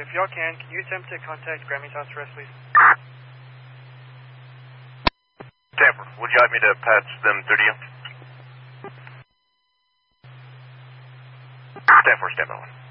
if y'all can you attempt to contact Grammy's house arrest, please? Tamper, would you like me to patch them through to you? 10-4, stand by one.